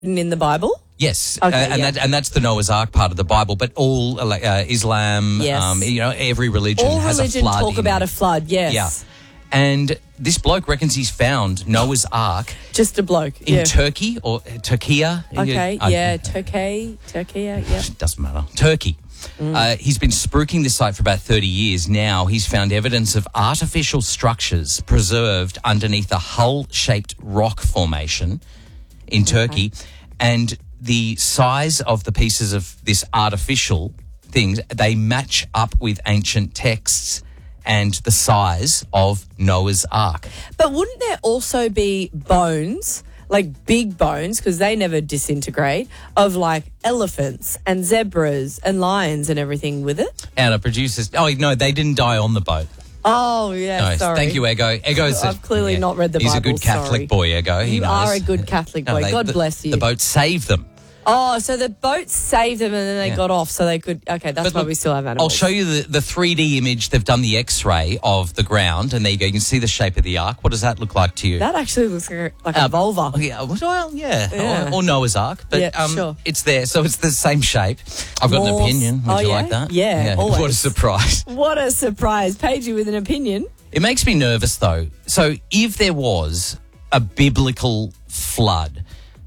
in the Bible? Yes, Okay, and that's the Noah's Ark part of the Bible. But all Islam, Yes. every religion All has religion a flood. talk about a flood, yes. Yeah, and this bloke reckons he's found Noah's Ark Just a bloke. in Yeah. Turkey or Turkiya. Okay, Turkey, yeah. Doesn't matter. Turkey. He's been spruiking this site for about 30 years now. He's found evidence of artificial structures preserved underneath a hull-shaped rock formation in Turkey, and the size of the pieces of this artificial things, they match up with ancient texts and the size of Noah's Ark. But wouldn't there also be bones, like big bones, because they never disintegrate, of like elephants and zebras and lions and everything with it? And our producers, no, they didn't die on the boat. Oh, yeah, No, sorry. thank you, Ego. I've clearly not read the He's Bible, a good Catholic sorry. boy, Ego. He You knows. are a good Catholic boy. God bless you. The boat saved them. Oh, so the boat saved them and then they got off so they could... Okay, that's But why look, we still have animals. I'll show you the 3D image. They've done the X-ray of the ground, and there you go. You can see the shape of the Ark. What does that look like to you? That actually looks like a vulva. Yeah, well, yeah. Yeah. Or Noah's Ark. But Yeah, sure. it's there, so it's the same shape. I've got an Morse. opinion. Would Oh, you yeah? like that? Yeah, always. What a surprise. What a surprise. Paige with an opinion. It makes me nervous, though. So if there was a biblical flood,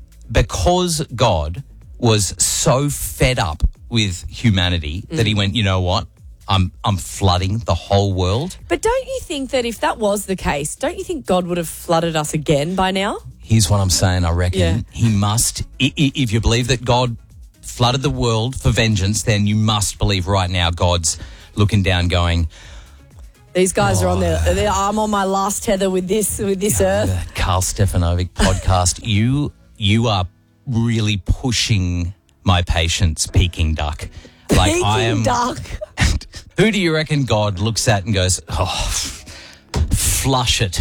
because God was so fed up with humanity that he went, you know what? I'm flooding the whole world. But don't you think that if that was the case, don't you think God would have flooded us again by now? Here's what I'm saying. I reckon Yeah. he must. If you believe that God flooded the world for vengeance, then you must believe right now God's looking down, going, These guys are on their I'm on my last tether with this earth. That Carl Stefanovic podcast. You are really pushing my patience, Peking duck. Like I am. Duck. Who do you reckon God looks at and goes, "Oh, flush it"?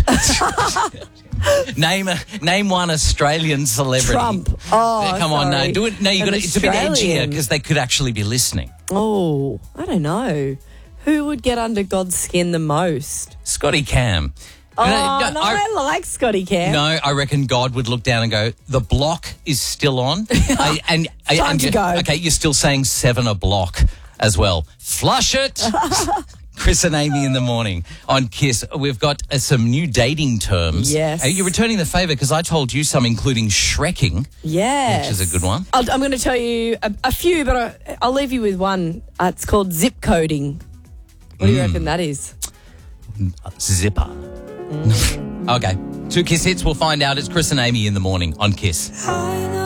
Name one Australian celebrity. Trump. Oh, come on, no, sorry. do it. No, you got to. It's a bit edgier Australian. because they could actually be listening. Oh, I don't know. Who would get under God's skin the most? Scotty Cam. Oh, no, I like Scotty Cam. No, I reckon God would look down and go, the block is still on. Time to go. Okay, you're still saying 7 a block as well. Flush it. Chris and Amy in the morning on KISS. We've got some new dating terms. Yes. Are you returning the favour? Because I told you some, including shrekking. Yes. Which is a good one. I'm going to tell you a few, but I'll leave you with one. It's called zip coding. What do you reckon that is? Zipper. Okay. 2 KISS hits. We'll find out. It's Chris and Amy in the morning on KISS.